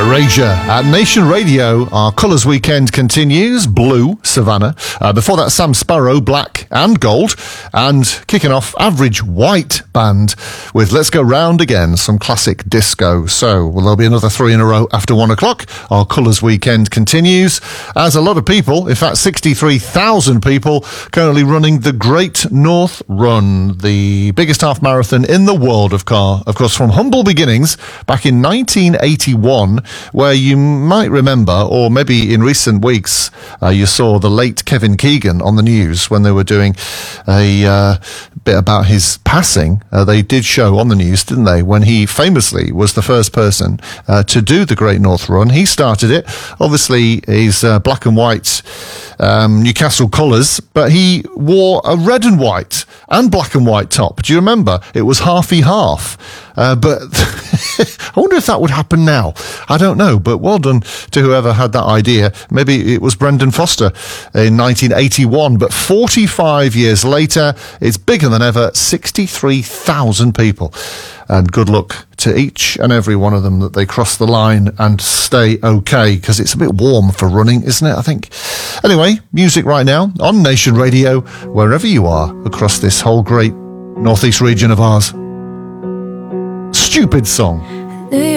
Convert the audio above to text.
Erasure at Nation Radio. Our Colours Weekend continues. Blue, Savannah. Before that, Sam Sparro, Black and Gold. And kicking off, Average White Band with Let's Go Round Again, some classic disco. So, there'll be another 3 in a row after 1 o'clock. Our Colours Weekend continues. As a lot of people, in fact 63,000 people, currently running the Great North Run, the biggest half marathon in the world of course, from humble beginnings back in 1981, where you might remember, or maybe in recent weeks, you saw the late Kevin Keegan on the news when they were doing a bit about his passing. They did show on the news, didn't they, when he famously was the first person to do the Great North Run. He started it. Obviously, he's black and white Newcastle colours, but he wore a red and white and black and white top. Do you remember? It was half. But I wonder if that would happen now. I don't know, but well done to whoever had that idea. Maybe it was Brendan Foster in 1981, but 45 years later, it's bigger than ever, 63,000 people. And good luck to each and every one of them that they cross the line and stay okay, because it's a bit warm for running, isn't it, I think? Anyway, music right now on Nation Radio, wherever you are across this whole great northeast region of ours. Stupid song.